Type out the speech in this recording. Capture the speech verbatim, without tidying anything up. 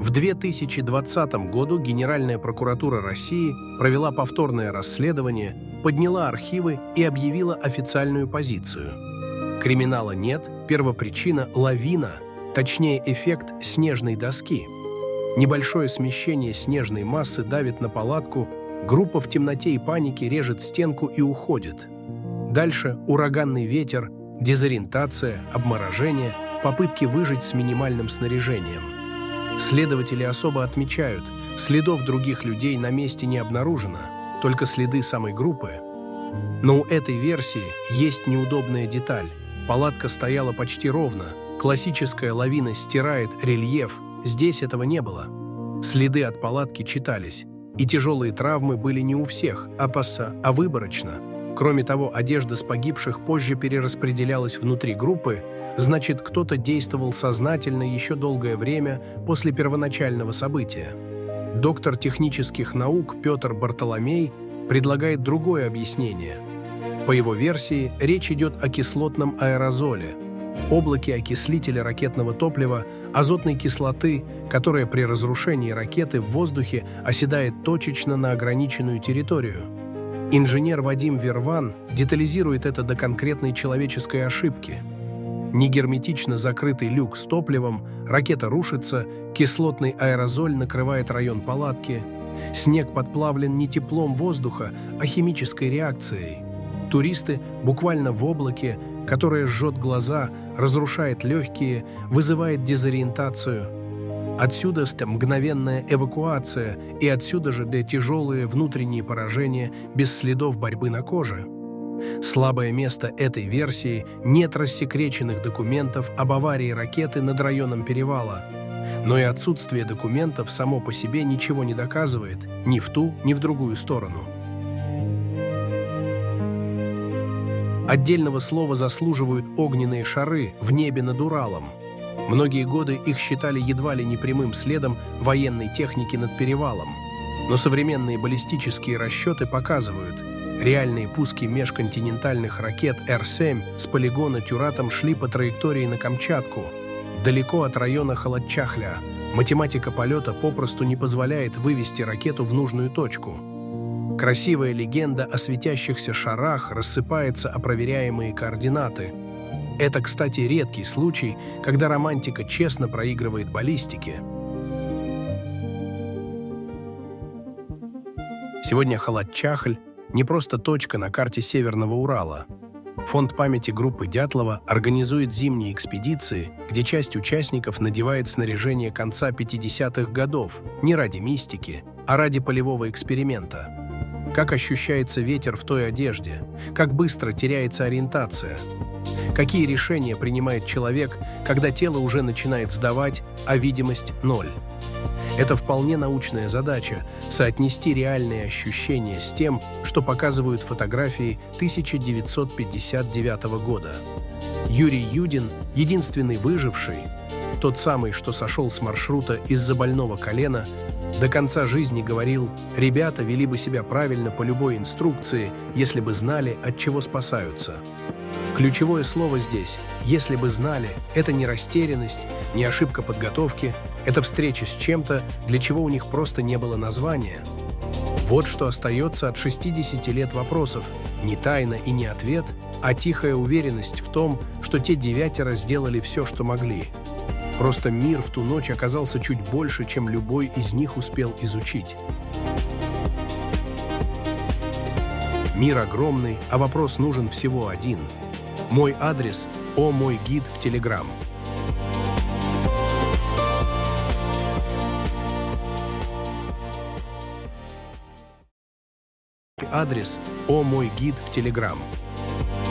В две тысячи двадцатом году Генеральная прокуратура России провела повторное расследование, подняла архивы и объявила официальную позицию. Криминала нет, первопричина – лавина, точнее эффект снежной доски. Небольшое смещение снежной массы давит на палатку, группа в темноте и панике режет стенку и уходит. Дальше ураганный ветер, дезориентация, обморожение, попытки выжить с минимальным снаряжением. Следователи особо отмечают, следов других людей на месте не обнаружено, только следы самой группы. Но у этой версии есть неудобная деталь. Палатка стояла почти ровно, классическая лавина стирает рельеф, здесь этого не было. Следы от палатки читались, и тяжелые травмы были не у всех, а пасса, а выборочно. Кроме того, одежда с погибших позже перераспределялась внутри группы, значит, кто-то действовал сознательно еще долгое время после первоначального события. Доктор технических наук Петр Бартоломей предлагает другое объяснение. По его версии, речь идет о кислотном аэрозоле, облаке окислителя ракетного топлива, азотной кислоты, которая при разрушении ракеты в воздухе оседает точечно на ограниченную территорию. Инженер Вадим Верван детализирует это до конкретной человеческой ошибки. Негерметично закрытый люк с топливом, ракета рушится, кислотный аэрозоль накрывает район палатки. Снег подплавлен не теплом воздуха, а химической реакцией. Туристы буквально в облаке, которое жжет глаза, разрушает легкие, вызывает дезориентацию. Отсюда мгновенная эвакуация, и отсюда же для тяжелые внутренние поражения без следов борьбы на коже. Слабое место этой версии – нет рассекреченных документов об аварии ракеты над районом перевала. Но и отсутствие документов само по себе ничего не доказывает ни в ту, ни в другую сторону. Отдельного слова заслуживают огненные шары в небе над Уралом. Многие годы их считали едва ли не прямым следом военной техники над перевалом. Но современные баллистические расчеты показывают, реальные пуски межконтинентальных ракет Р семь с полигона Тюратом шли по траектории на Камчатку, далеко от района Халатчахля. Математика полета попросту не позволяет вывести ракету в нужную точку. Красивая легенда о светящихся шарах рассыпается о проверяемые координаты. Это, кстати, редкий случай, когда романтика честно проигрывает баллистике. Сегодня Халатчахль – не просто точка на карте Северного Урала. Фонд памяти группы Дятлова организует зимние экспедиции, где часть участников надевает снаряжение конца пятидесятых годов не ради мистики, а ради полевого эксперимента. Как ощущается ветер в той одежде, как быстро теряется ориентация. Какие решения принимает человек, когда тело уже начинает сдавать, а видимость – ноль? Это вполне научная задача – соотнести реальные ощущения с тем, что показывают фотографии тысяча девятьсот пятьдесят девятого года. Юрий Юдин – единственный выживший, тот самый, что сошел с маршрута из-за больного колена, до конца жизни говорил: «Ребята вели бы себя правильно по любой инструкции, если бы знали, от чего спасаются». Ключевое слово здесь «если бы знали» — это не растерянность, не ошибка подготовки, это встреча с чем-то, для чего у них просто не было названия. Вот что остается от шестидесяти лет вопросов, не тайна и не ответ, а тихая уверенность в том, что те девятеро сделали все, что могли. Просто мир в ту ночь оказался чуть больше, чем любой из них успел изучить. Мир огромный, а вопрос нужен всего один. Мой адрес – О мой гид в Телеграм. Адрес – О мой гид в Телеграм.